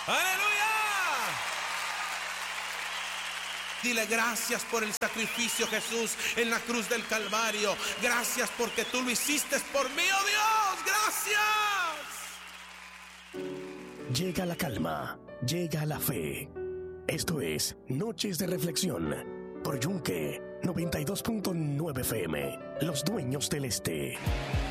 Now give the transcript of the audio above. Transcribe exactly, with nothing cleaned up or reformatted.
¡Aleluya! Dile gracias por el sacrificio, Jesús, en la cruz del Calvario. Gracias porque tú lo hiciste por mí, oh Dios. Gracias. Llega la calma, llega la fe. Esto es Noches de Reflexión por Yunque noventa y dos punto nueve F M, Los Dueños del Este.